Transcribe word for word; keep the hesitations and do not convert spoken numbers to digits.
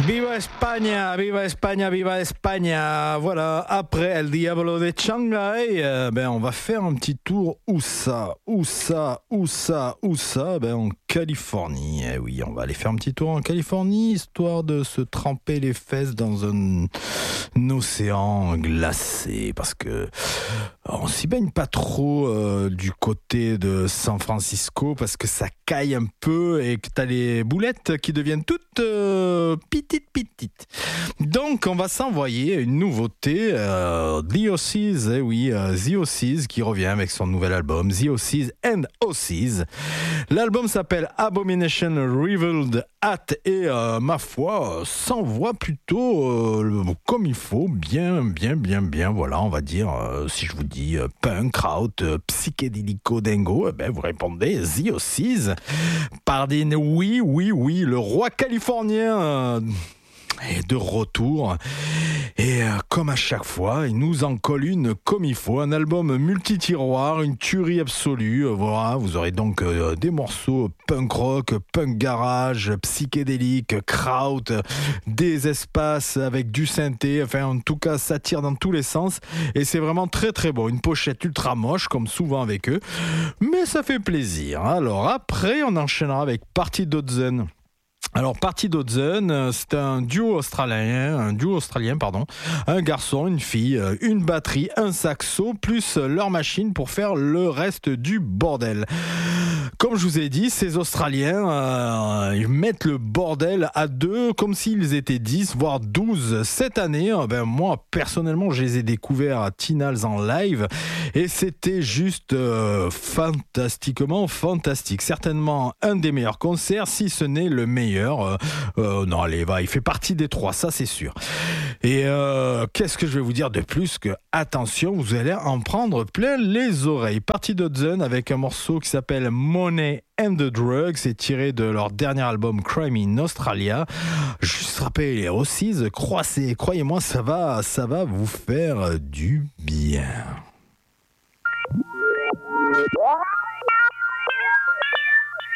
Viva España, viva España, viva España. Voilà, après El Diablo de Shanghai, euh, ben on va faire un petit tour où ça, où ça, où ça, où ça, ben en Californie. Eh oui, on va aller faire un petit tour en Californie, histoire de se tremper les fesses dans un, un océan glacé, parce que on s'y baigne pas trop euh, du côté de San Francisco, parce que ça caille un peu et que t'as les boulettes qui deviennent toutes euh, petites, petites. Donc, on va s'envoyer une nouveauté, euh, The Ossies, eh oui, euh, The Ossies qui revient avec son nouvel album, The Ossies and Ossies. L'album s'appelle Abomination Revealed At et, euh, ma foi, s'envoie plutôt euh, comme il faut, bien, bien, bien, bien, voilà, on va dire, euh, si je vous dis euh, punk, kraut, euh, psychédélico, dingo, eh ben, vous répondez The Ossies. Pardine, oui, oui, oui, le roi californien euh, est de retour. Et euh, comme à chaque fois, il nous en colle une comme il faut. Un album multi-tiroir, une tuerie absolue. Euh, voilà, vous aurez donc euh, des morceaux punk rock, punk garage, psychédélique, kraut, des espaces avec du synthé. Enfin, en tout cas, ça tire dans tous les sens. Et c'est vraiment très très beau. Une pochette ultra moche, comme souvent avec eux. Mais ça fait plaisir. Alors après, on enchaînera avec Party Dozen. Alors, Party Dozen, c'est un duo australien, un duo australien, pardon, un garçon, une fille, une batterie, un saxo, plus leur machine pour faire le reste du bordel. Comme je vous ai dit, ces Australiens, euh, ils mettent le bordel à deux, comme s'ils étaient dix, voire douze. Cette année, ben moi, personnellement, je les ai découverts à Tinals en live, et c'était juste euh, fantastiquement fantastique. Certainement un des meilleurs concerts, si ce n'est le meilleur. Euh, euh, non, allez, va, il fait partie des trois, ça c'est sûr. Et euh, qu'est-ce que je vais vous dire de plus que, attention, vous allez en prendre plein les oreilles. Party Dozen avec un morceau qui s'appelle Money and the Drugs, c'est tiré de leur dernier album Crime in Australia. Juste rappeler les Ossies, croissez, croyez-moi, ça va, ça va vous faire du bien.